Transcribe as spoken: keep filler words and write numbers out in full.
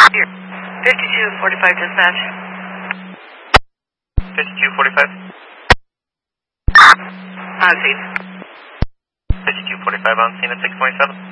Here. fifty-two forty-five dispatch. fifty-two forty-five. On scene. fifty-two forty-five on scene at six twenty-seven.